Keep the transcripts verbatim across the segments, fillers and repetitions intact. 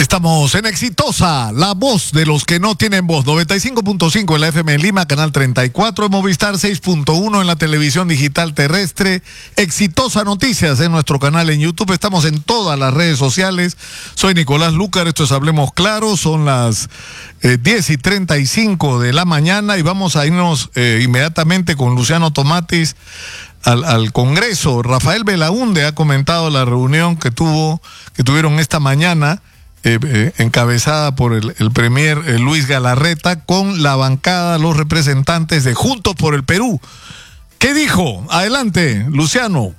Estamos en Exitosa, la voz de los que no tienen voz. noventa y cinco punto cinco en la F M en Lima, canal treinta y cuatro, en Movistar seis punto uno en la televisión digital terrestre. Exitosa Noticias en nuestro canal en YouTube. Estamos en todas las redes sociales. Soy Nicolás Lucar, esto es Hablemos Claro. Son las eh, diez y treinta y cinco de la mañana y vamos a irnos eh, inmediatamente con Luciano Tomatis Al, al Congreso. Rafael Belaúnde ha comentado la reunión que tuvo, que tuvieron esta mañana, eh, eh, encabezada por el, el premier eh, Luis Galarreta, con la bancada, los representantes de Juntos por el Perú. ¿Qué dijo? Adelante, Luciano.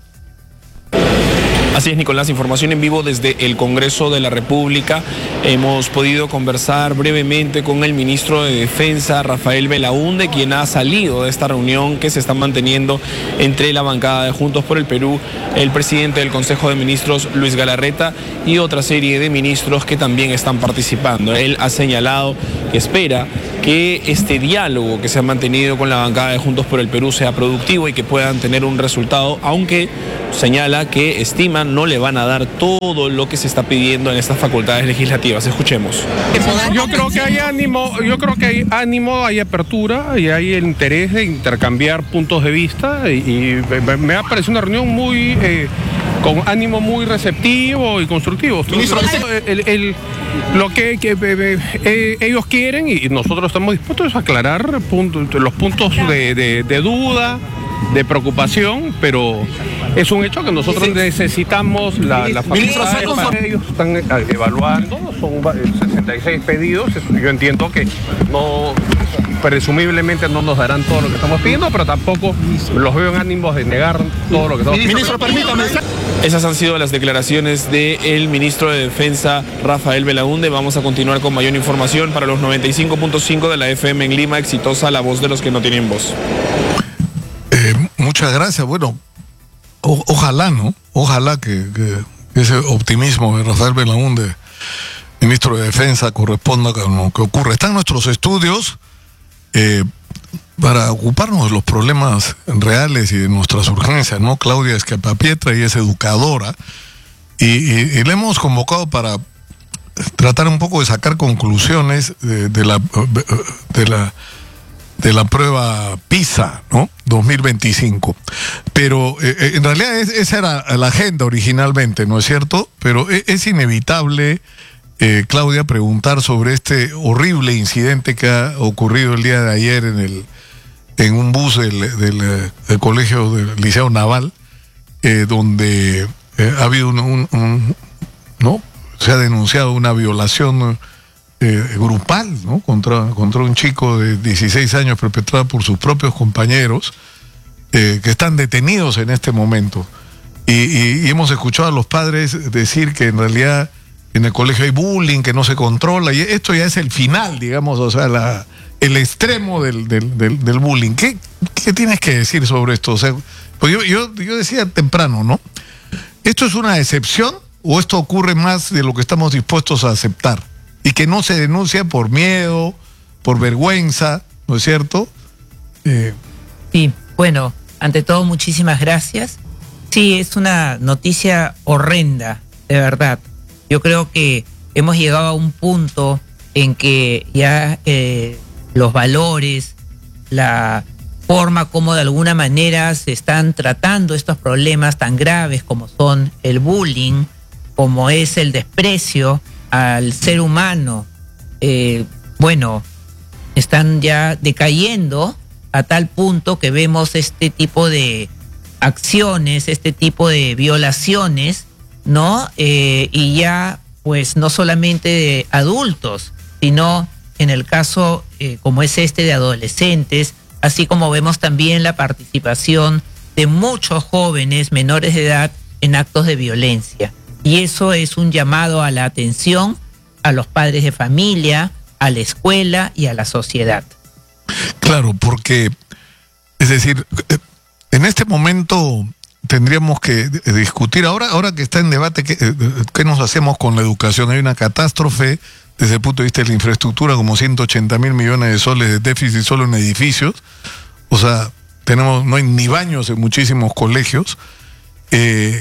Así es, Nicolás, información en vivo desde el Congreso de la República. Hemos podido conversar brevemente con el ministro de Defensa, Rafael Belaúnde, quien ha salido de esta reunión que se está manteniendo entre la bancada de Juntos por el Perú, el presidente del Consejo de Ministros, Luis Galarreta, y otra serie de ministros que también están participando. Él ha señalado que espera que este diálogo que se ha mantenido con la bancada de Juntos por el Perú sea productivo y que puedan tener un resultado, aunque señala que estiman no le van a dar todo lo que se está pidiendo en estas facultades legislativas. Escuchemos. Yo creo que hay ánimo, yo creo que hay ánimo, hay apertura y hay el interés de intercambiar puntos de vista y, y me ha parecido una reunión muy eh, con ánimo muy receptivo y constructivo. Ministro, el, el, lo que, que eh, eh, ellos quieren y nosotros estamos dispuestos a aclarar puntos, los puntos de, de, de duda, de preocupación, pero es un hecho que nosotros necesitamos la, la facultad. Ellos están evaluando, son sesenta y seis pedidos. Yo entiendo que no, presumiblemente no nos darán todo lo que estamos pidiendo, pero tampoco los veo en ánimos de negar todo lo que estamos pidiendo. Ministro, permítame. Esas han sido las declaraciones del ministro de Defensa, Rafael Belaúnde. Vamos a continuar con mayor información para los noventa y cinco punto cinco de la F M en Lima. Exitosa, la voz de los que no tienen voz. Eh, muchas gracias. Bueno, o, ojalá, ¿no? Ojalá que, que ese optimismo de Rafael Belaúnde, ministro de Defensa, corresponda con lo que ocurre. Están nuestros estudios eh, para ocuparnos de los problemas reales y de nuestras urgencias, ¿no? Claudia Escapapietra, y es educadora, y, y, y le hemos convocado para tratar un poco de sacar conclusiones de, de la de la de la prueba PISA, ¿no? dos mil veinticinco. Pero eh, en realidad es, esa era la agenda originalmente, ¿no es cierto? Pero es, es inevitable, eh, Claudia, preguntar sobre este horrible incidente que ha ocurrido el día de ayer en el en un bus del, del, del colegio del Liceo Naval, eh, donde eh, ha habido un, un, un, ¿no? Se ha denunciado una violación Eh, grupal, ¿no? Contra, contra un chico de dieciséis años perpetrada por sus propios compañeros eh, que están detenidos en este momento. Y, y, y hemos escuchado a los padres decir que en realidad en el colegio hay bullying, que no se controla, y esto ya es el final, digamos, o sea, la, el extremo del, del, del, del bullying. ¿Qué, ¿Qué tienes que decir sobre esto? O sea, pues yo, yo, yo decía temprano, ¿no? ¿Esto es una excepción o esto ocurre más de lo que estamos dispuestos a aceptar? Y que no se denuncia por miedo, por vergüenza, ¿no es cierto? Eh... Sí, bueno, ante todo muchísimas gracias. Sí, es una noticia horrenda, de verdad. Yo creo que hemos llegado a un punto en que ya eh, los valores, la forma como de alguna manera se están tratando estos problemas tan graves como son el bullying, como es el desprecio al ser humano, eh, bueno, están ya decayendo a tal punto que vemos este tipo de acciones, este tipo de violaciones, ¿no? Eh, y ya, pues, no solamente de adultos, sino en el caso, eh, como es este, de adolescentes, así como vemos también la participación de muchos jóvenes menores de edad en actos de violencia. Y eso es un llamado a la atención a los padres de familia, a la escuela y a la sociedad. Claro, porque, es decir, en este momento tendríamos que discutir, ahora, ahora que está en debate, ¿qué, qué nos hacemos con la educación? Hay una catástrofe desde el punto de vista de la infraestructura, como ciento ochenta mil millones de soles de déficit solo en edificios. O sea, tenemos, no hay ni baños en muchísimos colegios. Eh,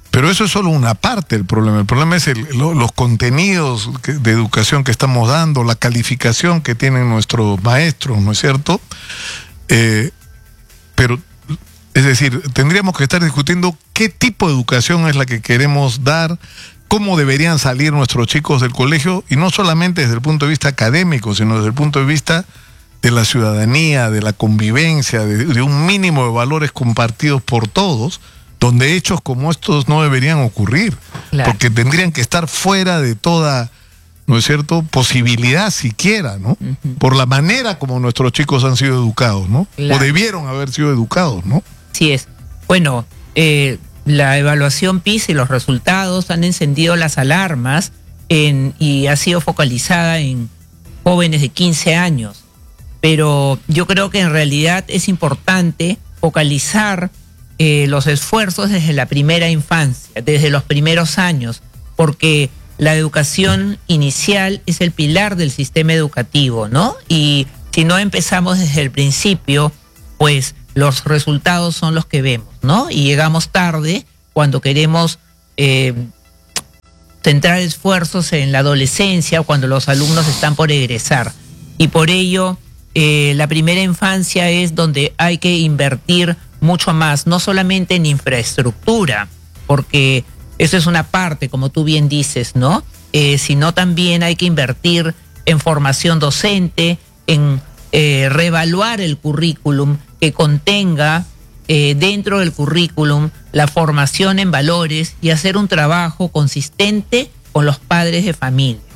Pero eso es solo una parte del problema. El problema es el, lo, los contenidos que, de educación que estamos dando, la calificación que tienen nuestros maestros, ¿no es cierto? Eh, pero, es decir, tendríamos que estar discutiendo qué tipo de educación es la que queremos dar, cómo deberían salir nuestros chicos del colegio, y no solamente desde el punto de vista académico, sino desde el punto de vista de la ciudadanía, de la convivencia, de, de un mínimo de valores compartidos por todos, donde hechos como estos no deberían ocurrir, claro, porque tendrían que estar fuera de toda, ¿no es cierto?, posibilidad siquiera, ¿no? Uh-huh. Por la manera como nuestros chicos han sido educados, ¿no? Claro. O debieron haber sido educados, ¿no? Sí es. Bueno, eh, la evaluación PISA y los resultados han encendido las alarmas en, y ha sido focalizada en jóvenes de quince años. Pero yo creo que en realidad es importante focalizar Eh, los esfuerzos desde la primera infancia, desde los primeros años, porque la educación inicial es el pilar del sistema educativo, ¿no? Y si no empezamos desde el principio, pues los resultados son los que vemos, ¿no? Y llegamos tarde cuando queremos eh, centrar esfuerzos en la adolescencia, cuando los alumnos están por egresar. Y por ello, eh, la primera infancia es donde hay que invertir mucho más, no solamente en infraestructura, porque eso es una parte, como tú bien dices, ¿no? Eh, sino también hay que invertir en formación docente, en eh, reevaluar el currículum, que contenga eh, dentro del currículum la formación en valores y hacer un trabajo consistente con los padres de familia.